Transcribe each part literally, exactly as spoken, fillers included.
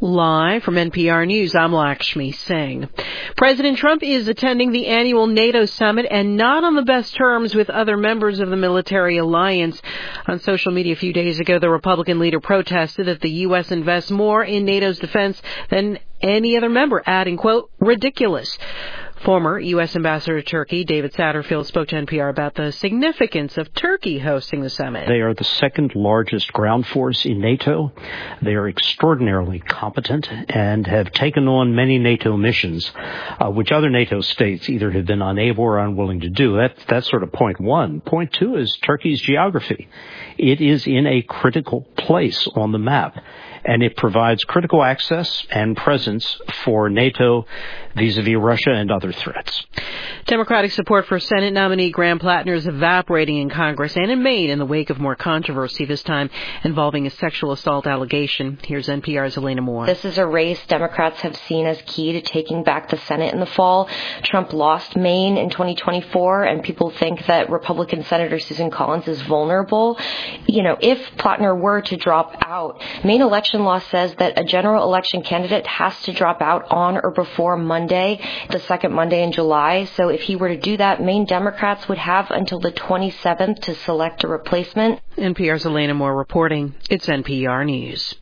Live from N P R News, I'm Lakshmi Singh. President Trump is attending the annual NATO summit and not on the best terms with other members of the military alliance. On social media a few days ago, the Republican leader protested that the U S invests more in NATO's defense than any other member, adding, quote, ridiculous. Former U S Ambassador to Turkey David Satterfield spoke to N P R about the significance of Turkey hosting the summit. They are the second largest ground force in NATO. They are extraordinarily competent and have taken on many NATO missions, uh, which other NATO states either have been unable or unwilling to do. That, that's sort of point one. Point two is Turkey's geography. It is in a critical place on the map, and it provides critical access and presence for NATO vis-a-vis Russia and other threats. Democratic support for Senate nominee Graham Plattner is evaporating in Congress and in Maine in the wake of more controversy, this time involving a sexual assault allegation. Here's N P R's Elena Moore. This is a race Democrats have seen as key to taking back the Senate in the fall. Trump lost Maine in twenty twenty-four, and people think that Republican Senator Susan Collins is vulnerable. You know, if Plattner were to drop out, Maine election law says that a general election candidate has to drop out on or before Monday, the second Monday in July. So if he were to do that, Maine Democrats would have until the twenty-seventh to select a replacement. N P R's Elena Moore reporting. It's N P R News.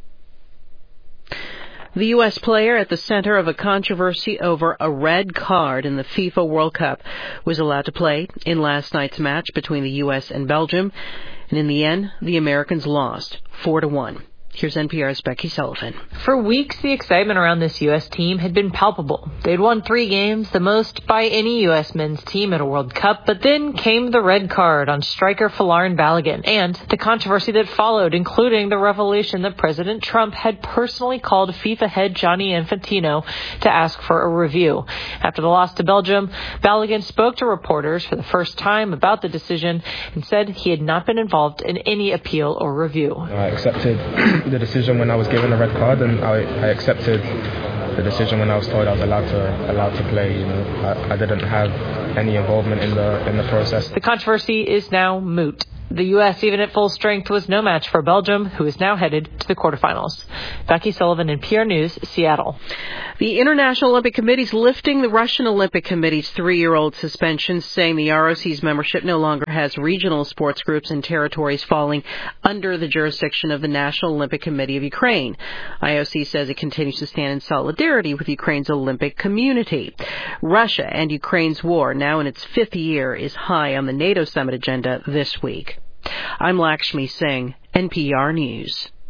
The U S player at the center of a controversy over a red card in the FIFA World Cup was allowed to play in last night's match between the U S and Belgium. And in the end, the Americans lost four to one. Here's N P R's Becky Sullivan. For weeks, the excitement around this U S team had been palpable. They'd won three games, the most by any U S men's team at a World Cup, but then came the red card on striker Folarin Balogun and the controversy that followed, including the revelation that President Trump had personally called FIFA head Gianni Infantino to ask for a review. After the loss to Belgium, Balogun spoke to reporters for the first time about the decision and said he had not been involved in any appeal or review. I accepted the decision when I was given a red card, and I, I accepted the decision when I was told I was allowed to allowed to play. You know, I, I didn't have any involvement in the in the process. The controversy is now moot. The U S, even at full strength, was no match for Belgium, who is now headed to the quarterfinals. Becky Sullivan, N P R News, Seattle. The International Olympic Committee is lifting the Russian Olympic Committee's three-year-old suspension, saying the R O C's membership no longer has regional sports groups in territories falling under the jurisdiction of the National Olympic Committee of Ukraine. I O C says it continues to stand in solidarity with Ukraine's Olympic community. Russia and Ukraine's war, now in its fifth year, is high on the NATO summit agenda this week. I'm Lakshmi Singh, N P R News.